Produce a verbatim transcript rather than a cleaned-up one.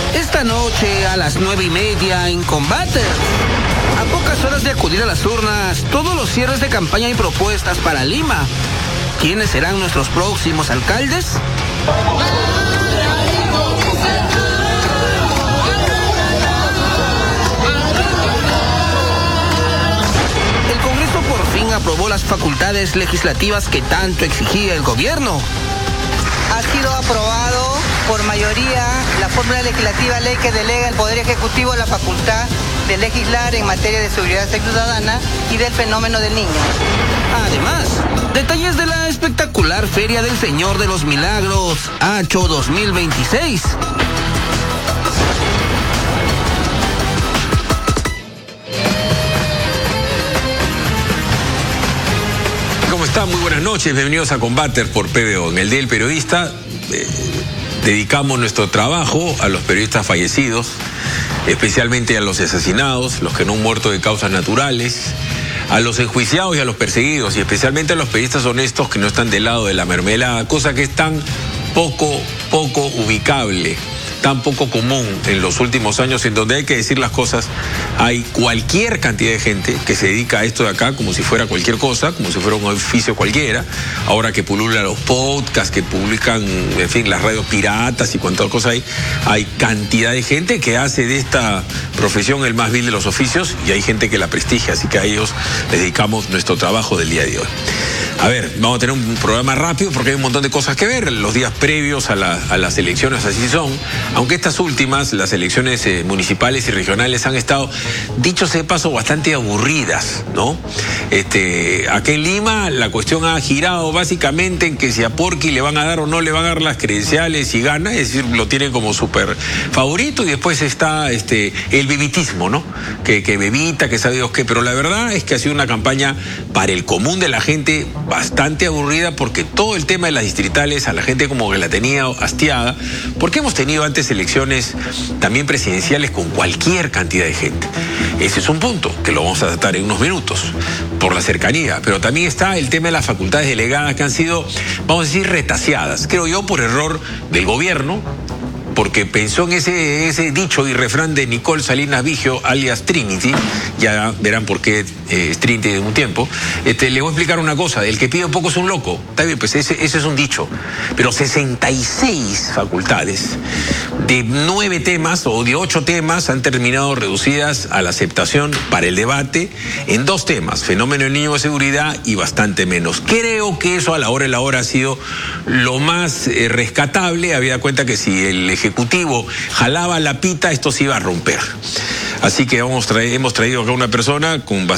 Esta noche a las nueve y media en Combate. A pocas horas de acudir a las urnas, todos los cierres de campaña y propuestas para Lima. ¿Quiénes serán nuestros próximos alcaldes? El Congreso por fin aprobó las facultades legislativas que tanto exigía el gobierno. Ha sido aprobado por mayoría la fórmula legislativa ley que delega al Poder Ejecutivo la facultad de legislar en materia de seguridad ciudadana y del fenómeno del niño. Además, detalles de la espectacular Feria del Señor de los Milagros, Hacho dos mil veintiséis. ¿Cómo están? Muy buenas noches, bienvenidos a Combater por P B O. En el Día del Periodista eh, dedicamos nuestro trabajo a los periodistas fallecidos, especialmente a los asesinados, los que no han muerto de causas naturales, a los enjuiciados y a los perseguidos, y especialmente a los periodistas honestos que no están del lado de la mermelada, cosa que es tan poco, poco ubicable, tan poco común en los últimos años, en donde hay que decir las cosas. Hay cualquier cantidad de gente que se dedica a esto de acá como si fuera cualquier cosa, como si fuera un oficio cualquiera. Ahora que pululan los podcasts, que publican, en fin, las radios piratas y cuantas cosas hay, hay cantidad de gente que hace de esta profesión el más vil de los oficios, y hay gente que la prestigia, así que a ellos les dedicamos nuestro trabajo del día de hoy. A ver, vamos a tener un programa rápido porque hay un montón de cosas que ver. Los días previos a, la, a las elecciones así son, aunque estas últimas, las elecciones eh, municipales y regionales, han estado, dicho sea de paso, bastante aburridas, ¿no? Este, aquí en Lima la cuestión ha girado básicamente en que si a Porky le van a dar o no le van a dar las credenciales y gana, es decir, lo tienen como súper favorito, y después está este, el bebitismo, ¿no? Que, que bebita, que sabe Dios qué, pero la verdad es que ha sido una campaña para el común de la gente bastante aburrida, porque todo el tema de las distritales a la gente como que la tenía hastiada, porque hemos tenido antes elecciones también presidenciales con cualquier cantidad de gente. Ese es un punto que lo vamos a tratar en unos minutos por la cercanía, pero también está el tema de las facultades delegadas que han sido, vamos a decir, retaseadas, creo yo, por error del gobierno, porque pensó en ese, ese dicho y refrán de Nicole Salinas Vigio, alias Trinity. Ya verán por qué eh, es Trinity de un tiempo. Este, le voy a explicar una cosa: el que pide poco es un loco. Está bien, pues ese, ese es un dicho. Pero sesenta y seis facultades de nueve temas o de ocho temas han terminado reducidas a la aceptación para el debate en dos temas: fenómeno del niño de seguridad y bastante menos. Creo que eso a la hora de la hora ha sido lo más eh, rescatable, habida cuenta que si el Ejecutivo jalaba la pita, esto se iba a romper. Así que vamos traer, hemos traído acá una persona con bastante